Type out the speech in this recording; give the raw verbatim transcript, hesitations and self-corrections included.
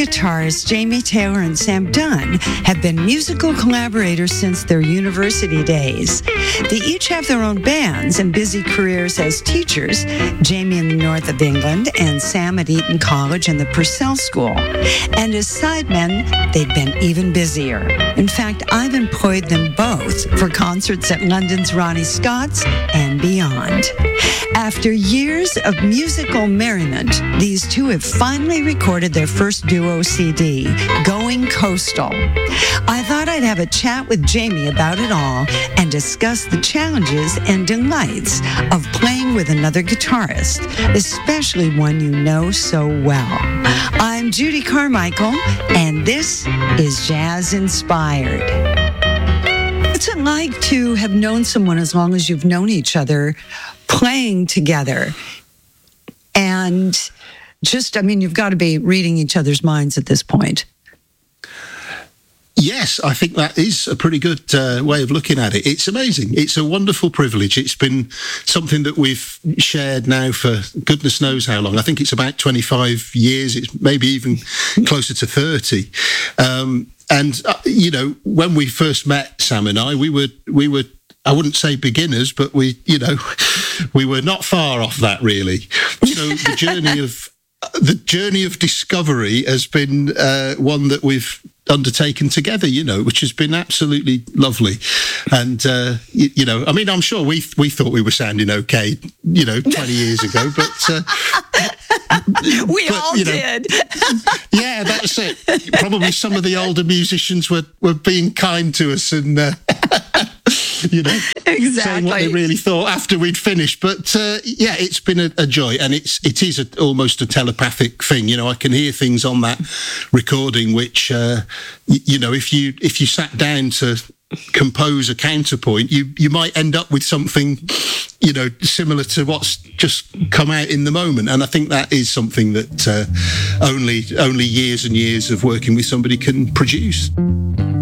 guitarists Jamie Taylor and Sam Dunn have been musical collaborators since their university days. They each have their own bands and busy careers as teachers, Jamie in the north of England and Sam at Eton College and the Purcell School. And as sidemen, they've been even busier. In fact, I've employed them both for concerts at London's Ronnie Scott's and beyond. After years of musical merriment, these two have finally recorded their first duo C D, Going Coastal. I thought I'd have a chat with Jamie about it all and discuss the challenges and delights of playing with another guitarist, especially one you know so well. I'm Judy Carmichael, and this is Jazz Inspired. What's it like to have known someone as long as you've known each other, playing together? And just, I mean, you've got to be reading each other's minds at this point. Yes, I think that is a pretty good uh, way of looking at it. It's amazing. It's a wonderful privilege. It's been something that we've shared now for goodness knows how long. I think it's about twenty-five years. It's maybe even closer to thirty. Um, and, uh, you know, when we first met, Sam and I, we were, we were, I wouldn't say beginners, but we, you know, we were not far off that, really. So the journey of the journey of discovery has been uh, one that we've undertaken together, you know, which has been absolutely lovely. And uh, you, you know, I mean, I'm sure we we thought we were sounding okay, you know, twenty years ago, but uh, we but, all you know, did. Yeah, that's it. Probably some of the older musicians were were being kind to us and. Uh, You know, exactly. saying what they really thought after we'd finished. But uh, yeah, it's been a, a joy, and it's it is a, almost a telepathic thing. You know, I can hear things on that recording, which uh, y- you know, if you if you sat down to compose a counterpoint, you you might end up with something, you know, similar to what's just come out in the moment. And I think that is something that uh, only only years and years of working with somebody can produce.